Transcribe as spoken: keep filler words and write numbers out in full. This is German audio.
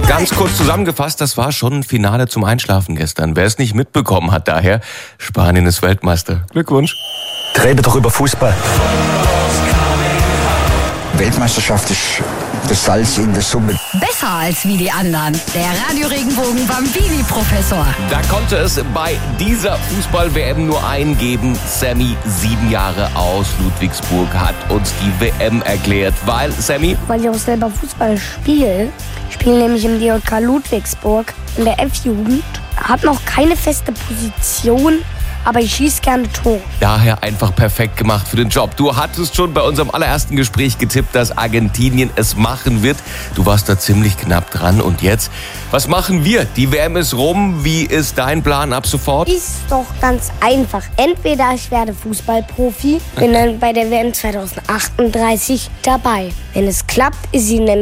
Ganz kurz zusammengefasst, das war schon ein Finale zum Einschlafen gestern. Wer es nicht mitbekommen hat, daher, Spanien ist Weltmeister. Glückwunsch. Rede doch über Fußball. Weltmeisterschaft ist das Salz in der Suppe. Besser als wie die anderen. Der Radio-Regenbogen Bambini-Professor. Da konnte es bei dieser Fußball-W M nur einen geben. Sammy, sieben Jahre aus Ludwigsburg, hat uns die W M erklärt. Weil, Sammy? Weil ich auch selber Fußball spiele. Ich spiele nämlich im D J K Ludwigsburg in der F-Jugend. Hab noch keine feste Position, aber ich schieße gerne Tore. Daher einfach perfekt gemacht für den Job. Du hattest schon bei unserem allerersten Gespräch getippt, dass Argentinien es machen wird. Du warst da ziemlich knapp dran. Und jetzt, was machen wir? Die W M ist rum. Wie ist dein Plan ab sofort? Ist doch ganz einfach. Entweder ich werde Fußballprofi, bin dann bei der W M zwanzig achtunddreißig dabei. Wenn es klappt, ist sie nämlich